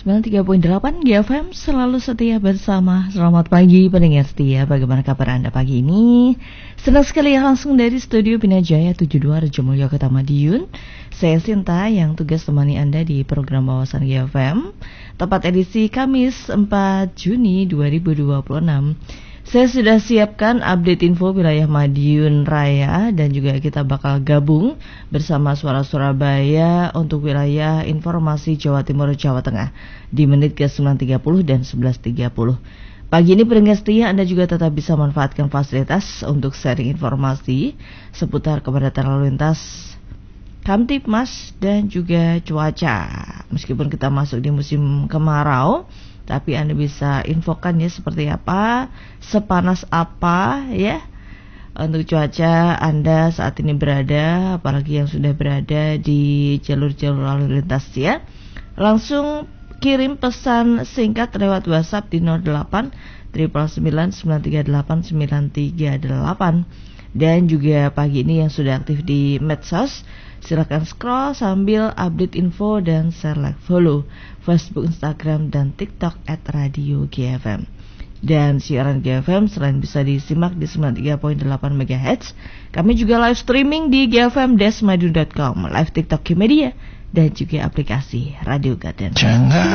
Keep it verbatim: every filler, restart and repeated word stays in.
sembilan puluh tiga koma delapan G F M selalu setia bersama. Selamat pagi pendengar setia. Bagaimana kabar Anda pagi ini? Senang sekali ya, langsung dari studio Bina Jaya tujuh puluh dua Rejomulyo Kota Madiun. Saya Sinta yang tugas temani Anda di program Wawasan G F M. Tepat edisi Kamis empat Juni dua ribu dua puluh enam. Saya sudah siapkan update info wilayah Madiun Raya dan juga kita bakal gabung bersama Suara Surabaya untuk wilayah informasi Jawa Timur Jawa Tengah di menit ke sembilan tiga puluh dan sebelas tiga puluh. Pagi ini pendengar setia, Anda juga tetap bisa manfaatkan fasilitas untuk sharing informasi seputar kepadatan lalu lintas, Kamtipmas dan juga cuaca. Meskipun kita masuk di musim kemarau, tapi Anda bisa infokan ya seperti apa, sepanas apa ya untuk cuaca Anda saat ini berada, apalagi yang sudah berada di jalur-jalur lalu lintas ya. Langsung kirim pesan singkat lewat WhatsApp di nol delapan sembilan sembilan sembilan tiga delapan sembilan tiga delapan. Dan juga pagi ini yang sudah aktif di medsos, silakan scroll sambil update info dan share, like, follow Facebook, Instagram, dan TikTok at Radio G F M. Dan siaran G F M selain bisa disimak di sembilan puluh tiga koma delapan megahertz, kami juga live streaming di g f m dash madiun dot com, live TikTok Media, dan juga aplikasi Radio Garden. Jangan